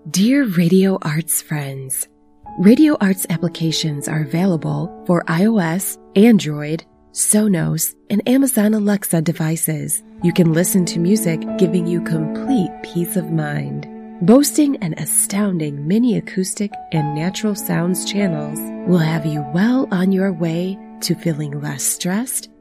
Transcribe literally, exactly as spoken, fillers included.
Dear Radio Arts friends, Radio Arts applications are available for iOS, Android, Sonos, and Amazon Alexa devices. You can listen to music giving you complete peace of mind. Boasting an astounding mini acoustic and natural sounds channels will have you well on your way to feeling less stressed